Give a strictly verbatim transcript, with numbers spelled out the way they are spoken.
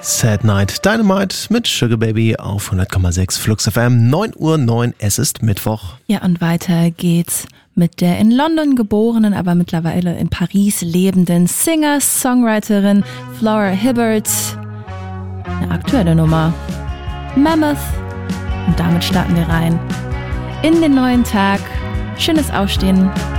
Sad Night Dynamite mit Sugar Baby auf hundert Komma sechs Flux F M. neun Uhr neun, es ist Mittwoch. Ja, und weiter geht's mit der in London geborenen, aber mittlerweile in Paris lebenden Singer-Songwriterin Flora Hibbert. Eine aktuelle Nummer. Mammoth. Und damit starten wir rein in den neuen Tag. Schönes Aufstehen.